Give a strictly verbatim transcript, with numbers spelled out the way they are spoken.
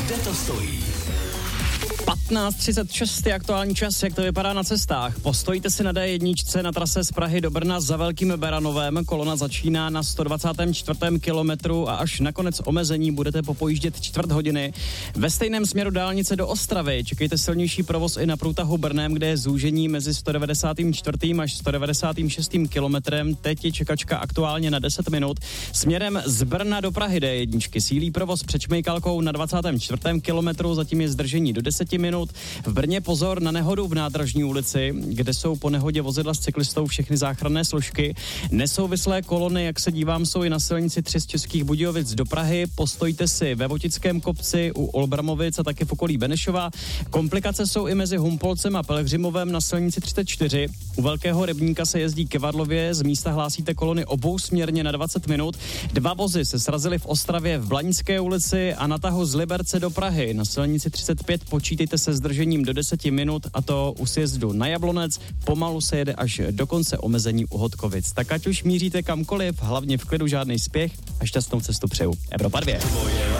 Kde to stojí? patnáct třicet šest je aktuální čas, jak to vypadá na cestách. Postojíte si na D jedna na trase z Prahy do Brna za Velkým Beranovem. Kolona začíná na sto dvacátém čtvrtém kilometru a až na konec omezení budete popojíždět čtvrt hodiny. Ve stejném směru dálnice do Ostravy čekejte silnější provoz i na průtahu Brnem, kde je zúžení mezi sto devadesátým čtvrtým až sto devadesátým šestým kilometrem. Teď je čekačka aktuálně na deset minut. Směrem z Brna do Prahy D jedna sílí provoz před Čmejkalkou na dvacátém čtvrtém kilometru, zatím je zdržení do deseti minut. V Brně pozor na nehodu v Nádražní ulici, kde jsou po nehodě vozidla s cyklistou všechny záchranné složky. Nesouvislé kolony, jak se dívám, jsou i na silnici tři z Českých Budějovic do Prahy. Postojte si ve Votickém kopci u Olbramovic a taky v okolí Benešova. Komplikace jsou i mezi Humpolcem a Pelhřimovem na silnici třicet čtyři. U Velkého Rybníka se jezdí ke Varlově, z místa hlásíte kolony obousměrně na dvacet minut. Dva vozy se srazily v Ostravě v Blaňské ulici a na tahu z Liberce do Prahy. Na silnici třicet pět počítejte se zdržením do deseti minut, a to u sjezdu na Jablonec. Pomalu se jede až do konce omezení u Hodkovic. Tak ať už míříte kamkoliv, hlavně v klidu, žádný spěch a šťastnou cestu přeju. Evropa dvě. Tvoje